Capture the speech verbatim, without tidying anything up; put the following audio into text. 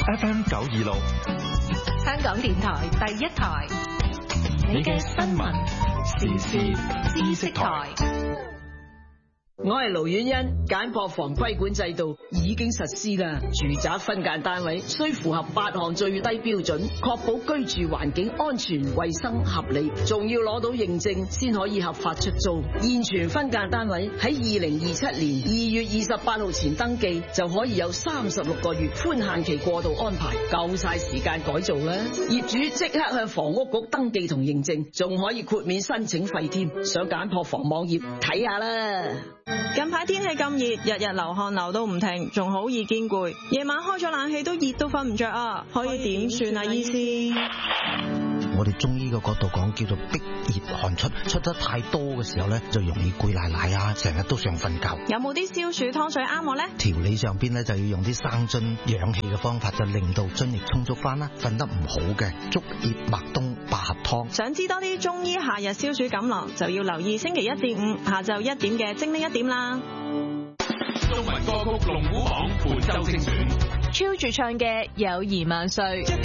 F M 九二六， 香港電台第一台，你嘅新聞時事知識台。 我係盧婉欣，簡樸房規管制度已經實施啦。住宅分間單位需符合八項最低標準，確保居住環境安全、衛生、合理，仲要攞到認證先可以合法出租。現存分間單位喺二零二七年二月二十八號前登記，就可以有三十六個月寬限期過渡安排，夠晒時間改造啦。業主即刻向房屋局登記同認證，仲可以豁免申請費添。上簡樸房網頁睇下啦。 近排天氣咁熱，日日流汗流到唔停，仲好易見攰。夜晚開咗冷氣都熱到瞓唔着啊！可以點算啊，醫師？ 我哋中醫嘅角度講，叫做逼熱汗出，出得太多嘅時候咧，就容易攰賴賴啊，成日都想瞓覺。 有冇啲消暑湯水啱我咧？ 調理上邊咧就要用啲生津養氣嘅方法，就令到津液充足翻啦。瞓得唔好嘅，竹葉麥冬百合湯。 想知多啲中醫夏日消暑錦囊，就要留意星期一至五下晝一點嘅精靈一點啦。 中文歌曲龍虎榜本周精選， 超住唱嘅友誼萬歲。